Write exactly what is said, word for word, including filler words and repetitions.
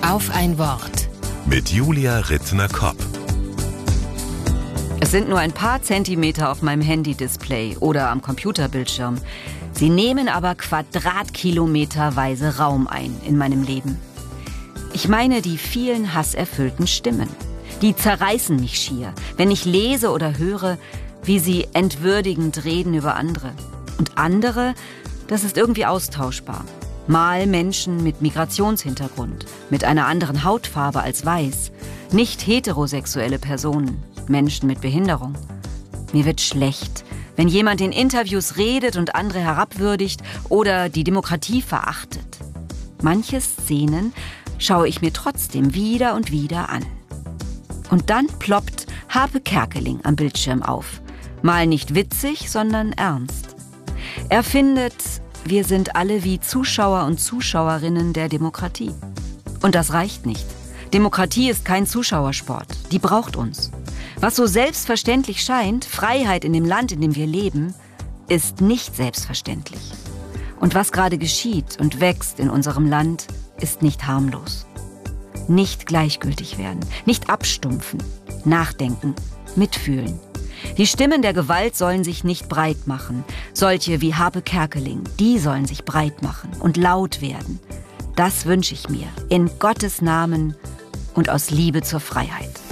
Auf ein Wort. Mit Julia Rittner-Kopp. Es sind nur ein paar Zentimeter auf meinem Handy-Display oder am Computerbildschirm. Sie nehmen aber quadratkilometerweise Raum ein in meinem Leben. Ich meine die vielen hasserfüllten Stimmen. Die zerreißen mich schier, wenn ich lese oder höre, wie sie entwürdigend reden über andere. Und andere, das ist irgendwie austauschbar. Mal Menschen mit Migrationshintergrund, mit einer anderen Hautfarbe als weiß. Nicht heterosexuelle Personen, Menschen mit Behinderung. Mir wird schlecht, wenn jemand in Interviews redet und andere herabwürdigt oder die Demokratie verachtet. Manche Szenen schaue ich mir trotzdem wieder und wieder an. Und dann ploppt Harpe Kerkeling am Bildschirm auf. Mal nicht witzig, sondern ernst. Er findet, wir sind alle wie Zuschauer und Zuschauerinnen der Demokratie. Und das reicht nicht. Demokratie ist kein Zuschauersport. Die braucht uns. Was so selbstverständlich scheint, Freiheit in dem Land, in dem wir leben, ist nicht selbstverständlich. Und was gerade geschieht und wächst in unserem Land, ist nicht harmlos. Nicht gleichgültig werden, nicht abstumpfen, nachdenken, mitfühlen. Die Stimmen der Gewalt sollen sich nicht breit machen. Solche wie Harpe Kerkeling, die sollen sich breit machen und laut werden. Das wünsche ich mir, in Gottes Namen und aus Liebe zur Freiheit.